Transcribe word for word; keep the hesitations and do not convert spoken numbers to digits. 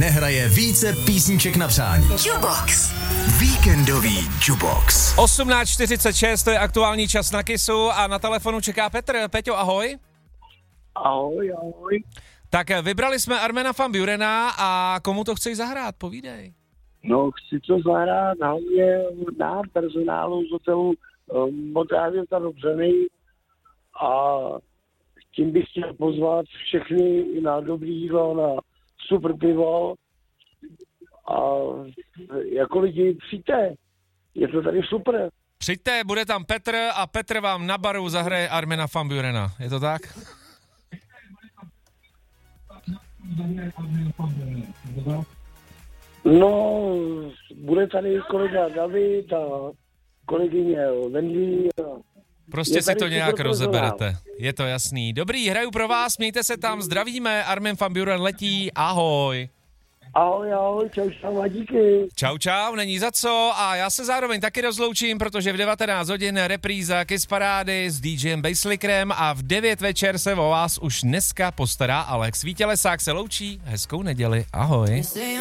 nehraje více písniček na přání. Jukebox. Víkendový Jukebox. osmnáct čtyřicet šest, to je aktuální čas na Kissu a na telefonu čeká Petr. Peťo, ahoj. Ahoj, ahoj. Tak vybrali jsme Armena van Burena a komu to chceš zahrát? Povídej. No, chci to zahrát hlavně na personálu z hotelu um, Modrávě Dobřeny a tím bych chtěl pozvat všechny na dobrý jídlo, na super pivo a jako lidi přijďte, je to tady super. Přijďte, bude tam Petr a Petr vám na baru zahraje Armena van Burena. Je to tak? No, bude tady kolega David a kolegyně Wendy. Prostě si to nějak rozeberete. Je to jasný. Dobrý, hraju pro vás, mějte se tam, zdravíme, Armen van Buren letí, ahoj. Ahoj, ahoj, čau, čau a díky. Čau, čau, není za co a já se zároveň taky rozloučím, protože v devatenáct hodin repríza Kiss Parády s DJem Basslickerem a v devět večer se o vás už dneska postará Alex. Vítě Lesák se loučí, hezkou neděli, ahoj.